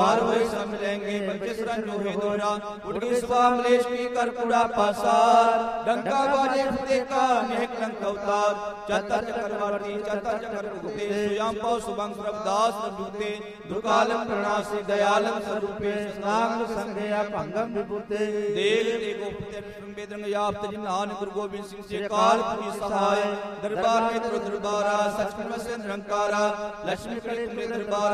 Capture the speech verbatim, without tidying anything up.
द्वार होए सब मिलेंगे बच्चे शरण जो है दोरा उठ के सुबह मलेश की कर कूड़ा पासार डंका बाजे फतेह का नेक लंक अवतार चतर चक्रवर्ती चतर चक्र गुप्ते सुयाम पौ सुबंग प्रभदास प्रभुते दुर्गालम प्रणासी दयालम स्वरूपे नाम संघया भंगम विभूते देव ते गोपते संवेदन याप्त जिन नानक गुरु गोबिंद सिंह से काल पुरी सहाय दरबार में दरबारा सचखंड से निरंकारा लक्ष्मी कले तुम्हें दरबारा